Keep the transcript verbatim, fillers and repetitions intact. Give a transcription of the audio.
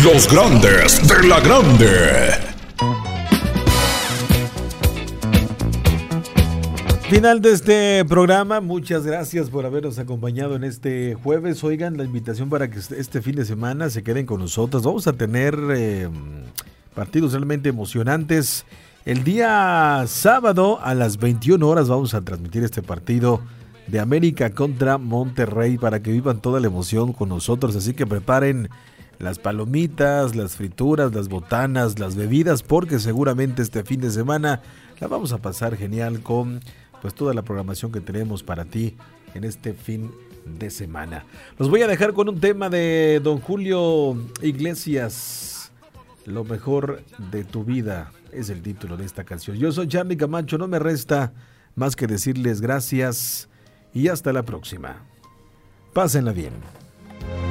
Los grandes de la grande. Final de este programa, muchas gracias por habernos acompañado en este jueves. Oigan, la invitación para que este fin de semana se queden con nosotros. Vamos a tener eh, partidos realmente emocionantes. El día sábado a las veintiuna horas vamos a transmitir este partido de América contra Monterrey para que vivan toda la emoción con nosotros. Así que preparen las palomitas, las frituras, las botanas, las bebidas, porque seguramente este fin de semana la vamos a pasar genial con pues toda la programación que tenemos para ti en este fin de semana. Los voy a dejar con un tema de don Julio Iglesias. Lo mejor de tu vida es el título de esta canción. Yo soy Charly Camacho, no me resta más que decirles gracias y hasta la próxima. Pásenla bien.